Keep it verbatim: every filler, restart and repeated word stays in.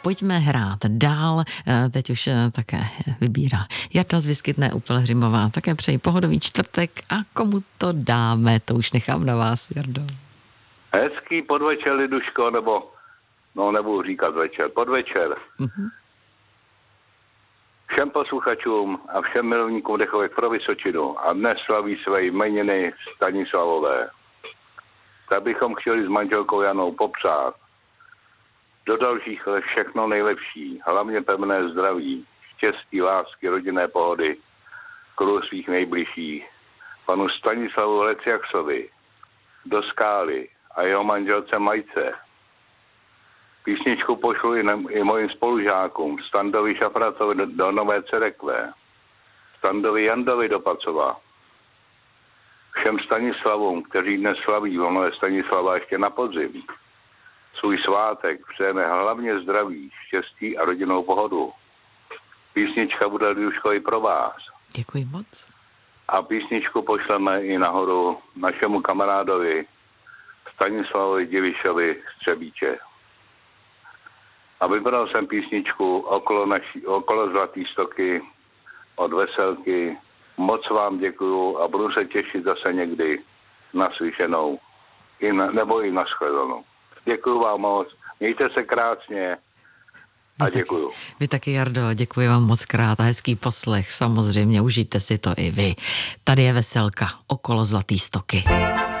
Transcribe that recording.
pojďme hrát dál. Teď už také vybírá Jarda z Vyskytné u Pelhřimova. Také přeji pohodový čtvrtek a komu to dáme, to už nechám na vás, Jardo. Hezký podvečer, Liduško, nebo, no nebudu říkat večer, podvečer. Mm-hmm. Všem posluchačům a všem milovníkům dechovek pro Vysočinu a dnes slaví své jmeniny Stanislavové. Tak bychom chtěli s manželkou Janou popřát do dalších let všechno nejlepší, hlavně pevné zdraví, štěstí, lásky, rodinné pohody, kruhu svých nejbližších, panu Stanislavu Leciaksovi, do Skály a jeho manželce Majce. Písničku pošlu i, ne, i mojim spolužákům, Standovi Šafratovi do, do Nové Cerekve, Standovi Jandovi do Pacova, všem Stanislavům, kteří dnes slaví, ono je Stanislava ještě na podzim. Svůj svátek přejeme hlavně zdraví, štěstí a rodinnou pohodu. Písnička bude, Liduško, i pro vás. Děkuji moc. A písničku pošleme i nahoru našemu kamarádovi Stanislavovi Divišovi z Třebíče. A vybral jsem písničku okolo, naší, okolo Zlatý stoky od Veselky. Moc vám děkuju a budu se těšit zase někdy naslyšenou i na, nebo i na shledanou. Děkuju vám moc, mějte se krásně a vy děkuju. Taky, vy taky, Jardo, děkuji vám moc krát a hezký poslech, samozřejmě užijte si to i vy. Tady je Veselka, okolo Zlatý stoky.